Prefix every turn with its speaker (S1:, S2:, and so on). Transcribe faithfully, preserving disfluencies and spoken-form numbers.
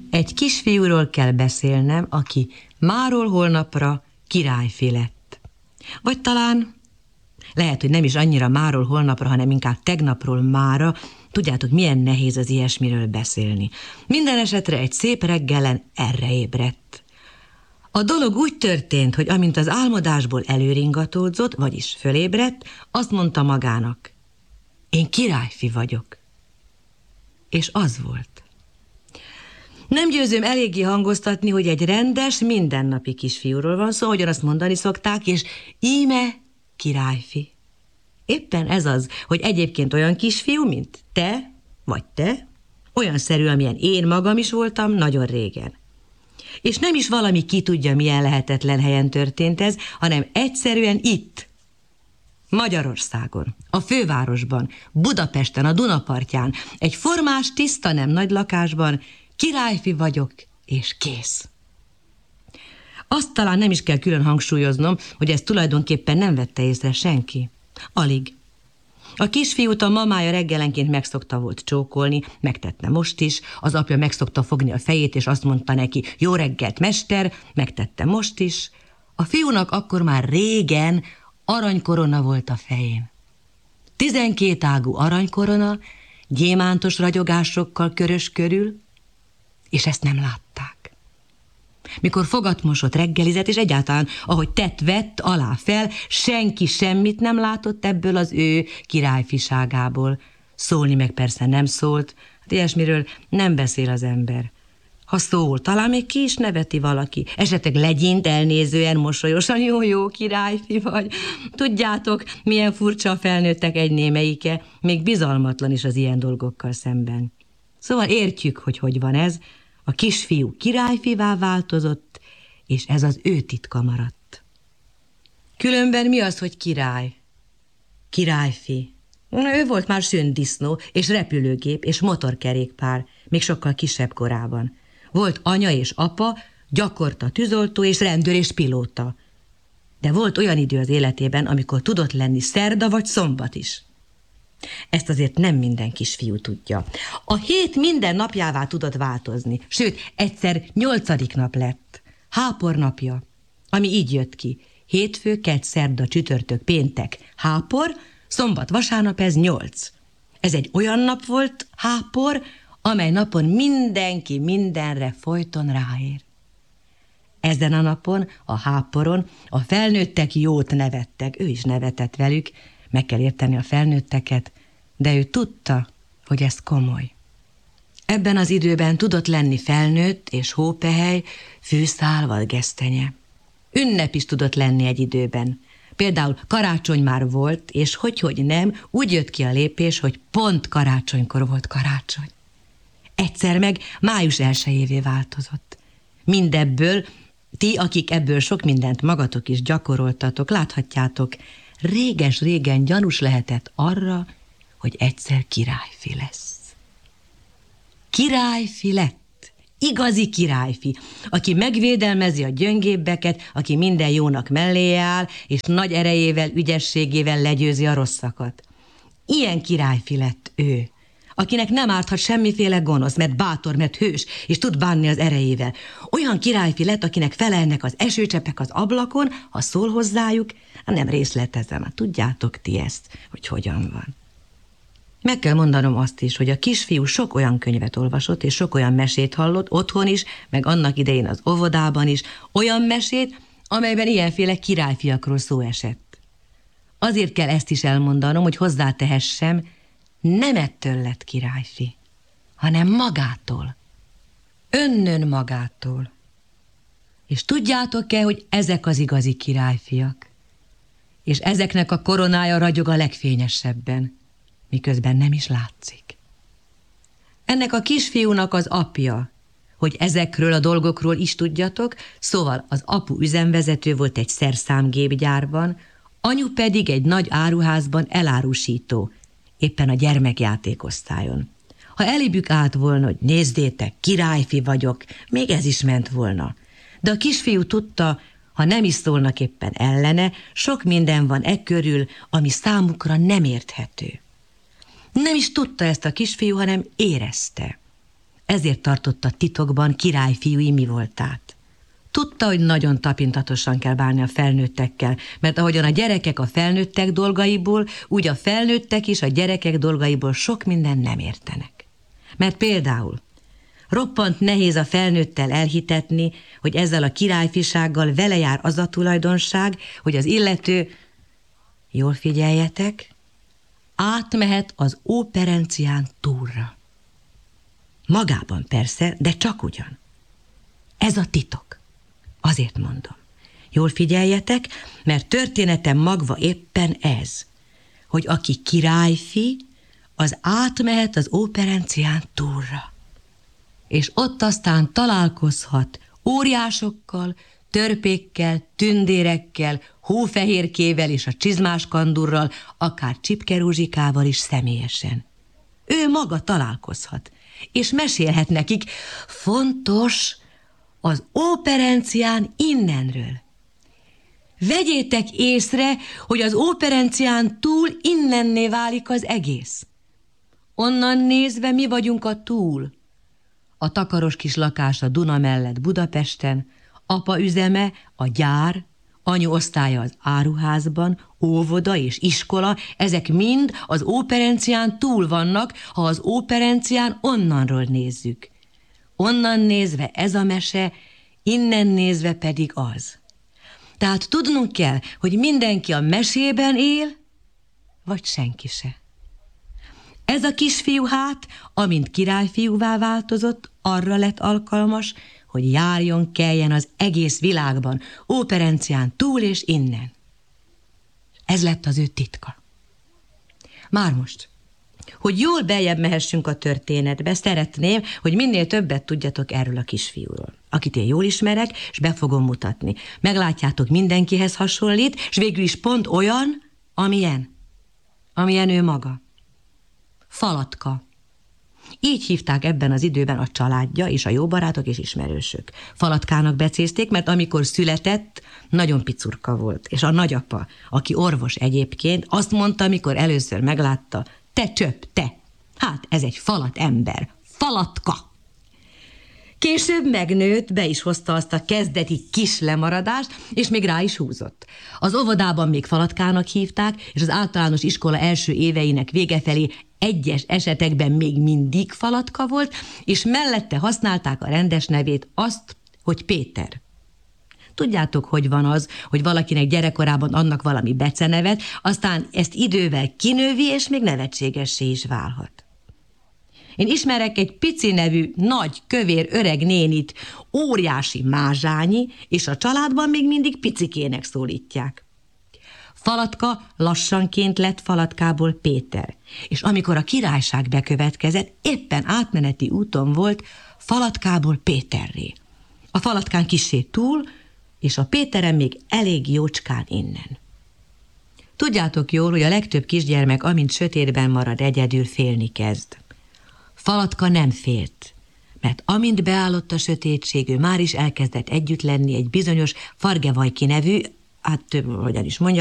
S1: Egy kisfiúról kell beszélnem, aki máról holnapra királyfi lett. Vagy talán, lehet, hogy nem is annyira máról holnapra, hanem inkább tegnapról mára. Tudjátok, milyen nehéz az ilyesmiről beszélni. Minden esetre egy szép reggelen erre ébredt. A dolog úgy történt, hogy amint az álmodásból előringatódzott, vagyis fölébredt, azt mondta magának: én királyfi vagyok. És az volt. Nem győzöm eléggé hangoztatni, hogy egy rendes, mindennapi kisfiúról van szó, ahogyan azt mondani szokták, és íme királyfi. Éppen ez az, hogy egyébként olyan kisfiú, mint te, vagy te, olyan szerű, amilyen én magam is voltam nagyon régen. És nem is valami ki tudja, milyen lehetetlen helyen történt ez, hanem egyszerűen itt, Magyarországon, a fővárosban, Budapesten, a Dunapartján, egy formás, tiszta, nem nagy lakásban, királyfi vagyok, és kész. Azt talán nem is kell külön hangsúlyoznom, hogy ezt tulajdonképpen nem vette észre senki. Alig. A kisfiút a mamája reggelenként megszokta volt csókolni, megtette most is, az apja megszokta fogni a fejét, és azt mondta neki: jó reggelt, mester, megtette most is. A fiúnak akkor már régen aranykorona volt a fején. Tizenkét ágú aranykorona, gyémántos ragyogásokkal körös körül, és ezt nem látták. Mikor fogat mosott, reggelizett, és egyáltalán, ahogy tett, vett alá fel, senki semmit nem látott ebből az ő királyfiságából. Szólni meg persze nem szólt, hát ilyesmiről nem beszél az ember. Ha szól, talán még ki is neveti valaki, esetleg legyint elnézően, mosolyosan: jó-jó, királyfi vagy. Tudjátok, milyen furcsa a felnőttek egy némelyike, még bizalmatlan is az ilyen dolgokkal szemben. Szóval értjük, hogy hogy van ez. A kisfiú királyfivá változott, és ez az ő titka maradt. Különben mi az, hogy király? Királyfi. Ő volt már sündisznó, és repülőgép, és motorkerékpár, még sokkal kisebb korában. Volt anya és apa, gyakorta tűzoltó, és rendőr és pilóta. De volt olyan idő az életében, amikor tudott lenni szerda vagy szombat is. Ezt azért nem minden kisfiú tudja. A hét minden napjává tudott változni, sőt, egyszer nyolcadik nap lett. Hápor napja, ami így jött ki: hétfő, kedd, szerda, csütörtök, péntek, hápor, szombat, vasárnap, ez nyolc. Ez egy olyan nap volt, hápor, amely napon mindenki mindenre folyton ráér. Ezen a napon, a háporon a felnőttek jót nevettek, ő is nevetett velük, meg kell érteni a felnőtteket, de ő tudta, hogy ez komoly. Ebben az időben tudott lenni felnőtt és hópehely, fűszál vagy gesztenye. Ünnep is tudott lenni egy időben. Például karácsony már volt, és hogy-hogy nem, úgy jött ki a lépés, hogy pont karácsonykor volt karácsony. Egyszer meg május elsejévé változott. Mindebből, ti, akik ebből sok mindent magatok is gyakoroltatok, láthatjátok, réges-régen gyanús lehetett arra, hogy egyszer királyfi lesz. Királyfi lett, igazi királyfi, aki megvédelmezi a gyöngébbeket, aki minden jónak melléje áll, és nagy erejével, ügyességével legyőzi a rosszakat. Ilyen királyfi lett ő, akinek nem árthat semmiféle gonosz, mert bátor, mert hős, és tud bánni az erejével. Olyan királyfi lett, akinek felelnek az esőcseppek az ablakon, ha szól hozzájuk. Nem részletezem, hát tudjátok ti ezt, hogy hogyan van. Meg kell mondanom azt is, hogy a kisfiú sok olyan könyvet olvasott, és sok olyan mesét hallott, otthon is, meg annak idején az óvodában is, olyan mesét, amelyben ilyenféle királyfiakról szó esett. Azért kell ezt is elmondanom, hogy hozzátehessem, nem ettől lett királyfi, hanem magától. Önnön magától. És tudjátok-e, hogy ezek az igazi királyfiak? És ezeknek a koronája ragyog a legfényesebben, miközben nem is látszik. Ennek a kisfiúnak az apja, hogy ezekről a dolgokról is tudjatok, szóval az apu üzemvezető volt egy szerszámgépgyárban, anyu pedig egy nagy áruházban elárusító, éppen a gyermekjátékosztályon. Ha elébük állt volna, hogy nézdétek, királyfi vagyok, még ez is ment volna. De a kisfiú tudta, ha nem is szólnak éppen ellene, sok minden van e körül, ami számukra nem érthető. Nem is tudta ezt a kisfiú, hanem érezte. ezért tartotta titokban királyfiúi mi voltát. Tudta, hogy nagyon tapintatosan kell bánni a felnőttekkel, mert ahogyan a gyerekek a felnőttek dolgaiból, úgy a felnőttek is a gyerekek dolgaiból sok minden nem értenek. Mert például roppant nehéz a felnőttel elhitetni, hogy ezzel a királyfisággal vele jár az a tulajdonság, hogy az illető, jól figyeljetek, átmehet az operencián túlra. Magában persze, de csak ugyan. Ez a titok. Azért mondom. Jól figyeljetek, mert történetem magva éppen ez, hogy aki királyfi, az átmehet az operencián túlra. És ott aztán találkozhat óriásokkal, törpékkel, tündérekkel, hófehérkével és a csizmás kandurral, akár Csipke Ruzsikával is személyesen. Ő maga találkozhat, és mesélhet nekik, fontos, az operencián innenről. Vegyétek észre, hogy az operencián túl innenné válik az egész. Onnan nézve mi vagyunk a túl. A takaros kis lakás a Duna mellett Budapesten, apa üzeme, a gyár, anyu osztálya az áruházban, óvoda és iskola, ezek mind az operencián túl vannak, ha az operencián onnanról nézzük. Onnan nézve ez a mese, innen nézve pedig az. Tehát tudnunk kell, hogy mindenki a mesében él, vagy senki se. Ez a kisfiú hát, amint királyfiúvá változott, arra lett alkalmas, hogy járjon, keljen az egész világban, operencián túl és innen. Ez lett az ő titka. Már most, hogy jól beljebb mehessünk a történetbe, szeretném, hogy minél többet tudjatok erről a kisfiúról, akit én jól ismerek, és be fogom mutatni. Meglátjátok, mindenkihez hasonlít, és végül is pont olyan, amilyen, amilyen ő maga. Falatka. Így hívták ebben az időben a családja és a jó barátok és ismerősök. Falatkának becézték, mert amikor született, nagyon picurka volt, és a nagyapa, aki orvos egyébként, azt mondta, amikor először meglátta, te csöpp, te! Hát ez egy falat ember. Falatka! Később megnőtt, be is hozta azt a kezdeti kis lemaradást, és még rá is húzott. Az óvodában még Falatkának hívták, és az általános iskola első éveinek vége felé egyes esetekben még mindig Falatka volt, és mellette használták a rendes nevét, azt, hogy Péter. Tudjátok, hogy van az, hogy valakinek gyerekkorában adnak valami becenevet, aztán ezt idővel kinövi, és még nevetségessé is válhat. Én ismerek egy pici nevű, nagy, kövér, öreg nénit, óriási Mázsányi, és a családban még mindig picikének szólítják. Falatka lassanként lett Falatkából Péter, és amikor a királyság bekövetkezett, éppen átmeneti úton volt Falatkából Péterré. A Falatkán kissé túl, és a Péteren még elég jócskán innen. Tudjátok jól, hogy a legtöbb kisgyermek, amint sötétben marad egyedül, félni kezd. Falatka nem félt, mert amint beállott a sötétség, ő már is elkezdett együtt lenni egy bizonyos Fargevajki nevű, hát hogyan is mondja,